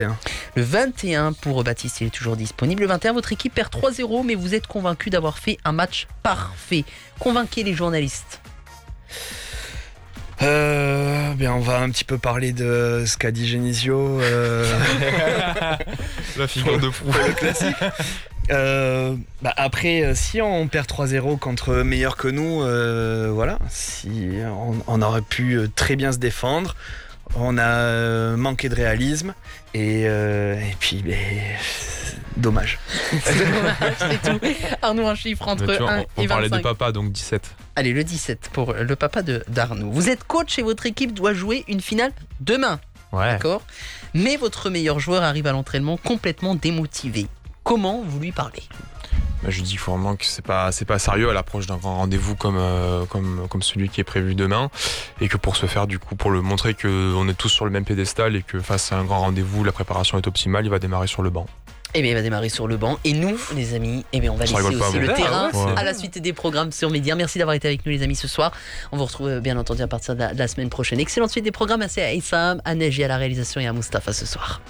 Le 21 pour Baptiste, il est toujours disponible. Le 21, votre équipe perd 3-0, mais vous êtes convaincu d'avoir fait un match parfait. Convainquez les journalistes. On va un petit peu parler de ce qu'a dit Genesio. La figure de proue. Le classique. Après, si on perd 3-0 contre meilleurs que nous, si on aurait pu très bien se défendre. On a manqué de réalisme et puis dommage. C'est dommage, c'est tout. Arnaud, un chiffre entre 1 et 25. On parlait de papa, donc 17. Allez, le 17 pour le papa d'Arnaud. Vous êtes coach et votre équipe doit jouer une finale demain. Ouais. D'accord. Mais votre meilleur joueur arrive à l'entraînement complètement démotivé. Comment vous lui parlez ? Je dis vraiment que c'est pas sérieux à l'approche d'un grand rendez-vous comme celui qui est prévu demain, et que pour ce faire, du coup, pour le montrer qu'on est tous sur le même piédestal et que face à un grand rendez-vous, la préparation est optimale, il va démarrer sur le banc. Il va démarrer sur le banc. Et nous, les amis, on va laisser aussi le terrain à la suite des programmes sur Média. Merci d'avoir été avec nous, les amis, ce soir. On vous retrouve bien entendu à partir de la semaine prochaine. Excellente suite des programmes. Merci à Issam, à Neji à la réalisation et à Mustapha ce soir.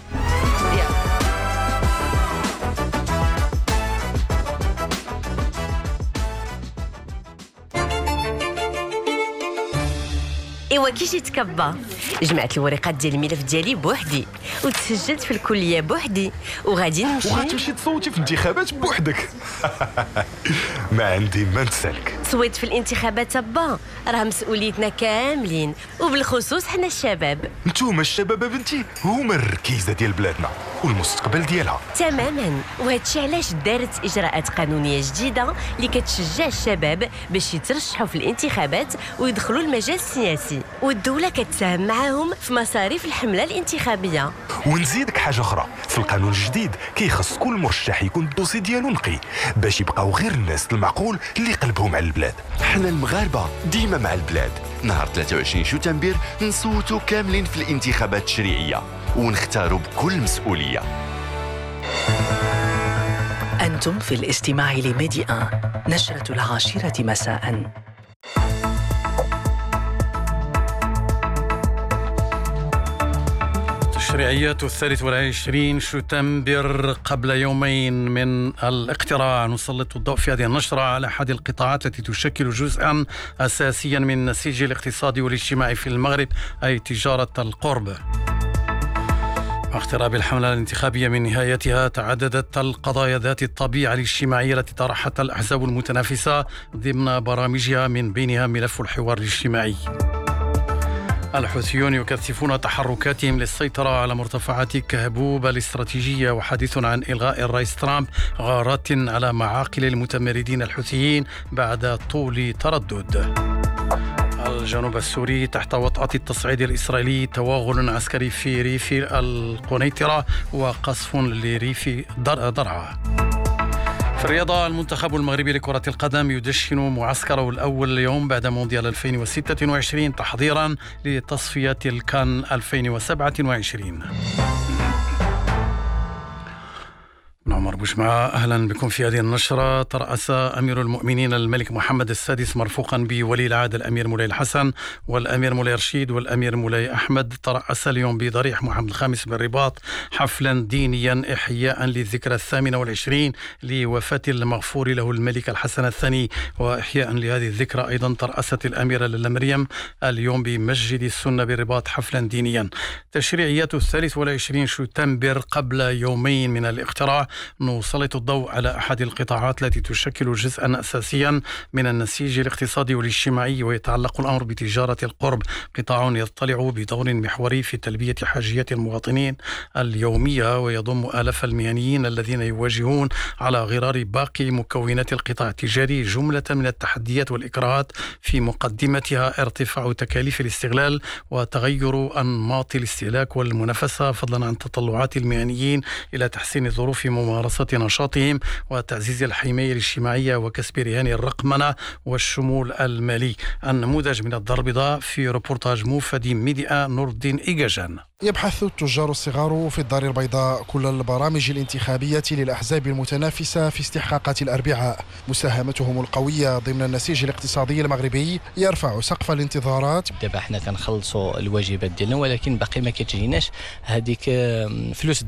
ايوا كي جيت كبا جمعت الوريقات ديال الملف ديالي بوحدي وتسجلت في الكليه بوحدي وغادي نمشي وغتمشي تصوتي في الانتخابات بوحدك. ما عندي ما نسالك. تصويت في الانتخابات با راه مسؤوليتنا كاملين وبالخصوص حنا الشباب. نتوما الشباب بنتي هما الركيزه ديال بلادنا والمستقبل ديالها. تماما. وهادشي علاش دارت اجراءات قانونيه جديده اللي كتشجع الشباب باش يترشحوا في الانتخابات ويدخلوا المجال السياسي، والدوله كتساهم معاهم في مصاريف الحمله الانتخابيه. ونزيدك حاجه اخرى، في القانون الجديد كيخص كل مرشح يكون الدوسي ديالو نقي باش يبقاو غير الناس المعقول اللي قلبهم على البلاد. حنا المغاربه ديما مع البلاد. نهار 23 شتنبر نصوتوا كاملين في الانتخابات التشريعيه ونختاروا بكل مسؤوليه. أنتم في الاستماع لميدي 1 نشرة 10 مساء. تشريعيات 23 شتنبر قبل يومين من الاقتراع. نسلط الضوء في هذه النشرة على أحد القطاعات التي تشكل جزءا أساسيا من النسيج الاقتصادي والاجتماعي في المغرب، أي تجارة القرب. مع اقتراب الحملة الانتخابية من نهايتها تعددت القضايا ذات الطبيعة الاجتماعية التي طرحتها الأحزاب المتنافسة ضمن برامجها، من بينها ملف الحوار الاجتماعي. الحوثيون يكثفون تحركاتهم للسيطرة على مرتفعات كهبوب الاستراتيجية، وحديث عن إلغاء الرئيس ترامب غارات على معاقل المتمردين الحوثيين بعد طول تردد. الجنوب السوري تحت وطأة التصعيد الإسرائيلي، توغل عسكري في ريف القنيطرة وقصف لريف درعا. في الرياضة، المنتخب المغربي لكرة القدم يدشن معسكره الأول اليوم بعد مونديال 2026 تحضيرا لتصفية الكان 2027. عمر بوجمعة، أهلا بكم في هذه النشرة. ترأس أمير المؤمنين الملك محمد السادس مرفوقا بولي العهد الأمير مولاي الحسن والأمير مولاي رشيد والأمير مولاي أحمد، ترأس اليوم بضريح محمد الخامس بالرباط حفلا دينيا إحياء للذكرى 28 لوفاة المغفور له الملك الحسن الثاني، وإحياء لهذه الذكرى أيضا ترأست الأميرة لاله مريم اليوم بمسجد السنة بالرباط حفلا دينيا. تشريعيات 23 شتنبر قبل يومين من الاقتراع نسلط الضوء على أحد القطاعات التي تشكل جزءا أساسيا من النسيج الاقتصادي والاجتماعي، ويتعلق الأمر بتجارة القرب، قطاع يضطلع بدور محوري في تلبية حاجيات المواطنين اليومية، ويضم آلاف المهنيين الذين يواجهون على غرار باقي مكونات القطاع التجاري جملة من التحديات والإكراهات، في مقدمتها ارتفاع تكاليف الاستغلال وتغير أنماط الاستهلاك والمنافسة، فضلا عن تطلعات المهنيين إلى تحسين ظروف ممارسة نشاطهم وتعزيز الحماية الاجتماعية وكسب رهان الرقمنة والشمول المالي. النموذج من الدار البيضاء في ريبورتاج موفد ميديا نور الدين إيجاجان. يبحث التجار الصغار في الدار البيضاء كل البرامج الانتخابية للأحزاب المتنافسة في استحقاقات الأربعاء. مساهمتهم القوية ضمن النسيج الاقتصادي المغربي يرفع سقف الانتظارات. دابا حنا كنخلصوا الواجبات ديالنا، ولكن باقي ما كتجيناش هذيك فلوس